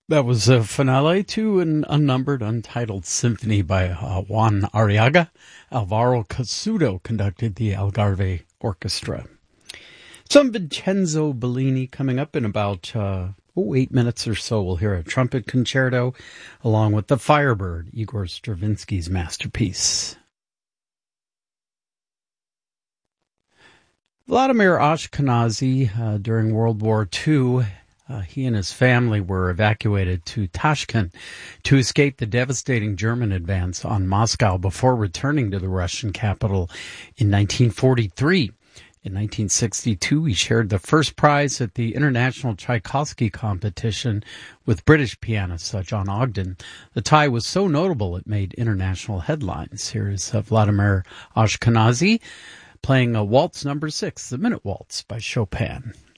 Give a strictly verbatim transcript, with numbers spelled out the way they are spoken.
That was a finale to an unnumbered, untitled symphony by uh, Juan Arriaga. Alvaro Casudo conducted the Algarve Orchestra. Some Vincenzo Bellini coming up in about uh, oh, eight minutes or so. We'll hear a trumpet concerto along with the Firebird, Igor Stravinsky's masterpiece. Vladimir Ashkenazy, uh, during World War Two, Uh, he and his family were evacuated to Tashkent to escape the devastating German advance on Moscow before returning to the Russian capital in nineteen forty-three. In nineteen sixty-two, he shared the first prize at the International Tchaikovsky competition with British pianist uh, John Ogden. The tie was so notable it made international headlines. Here is uh, Vladimir Ashkenazy playing a waltz number six, the Minute Waltz by Chopin.